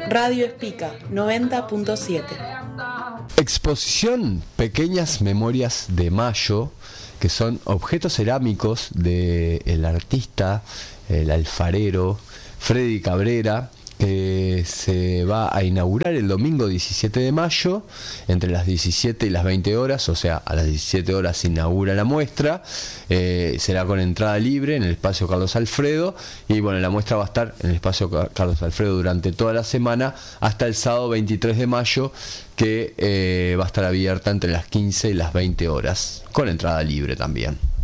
Radio Espica 90.7. Exposición Pequeñas Memorias de Mayo, que son objetos cerámicos del artista, el alfarero Freddy Cabrera, que se va a inaugurar el domingo 17 de mayo entre las 17 y las 20 horas, o sea, a las 17 horas se inaugura la muestra, será con entrada libre en el espacio Carlos Alfredo, y bueno, la muestra va a estar en el espacio Carlos Alfredo durante toda la semana hasta el sábado 23 de mayo, que va a estar abierta entre las 15 y las 20 horas, con entrada libre también.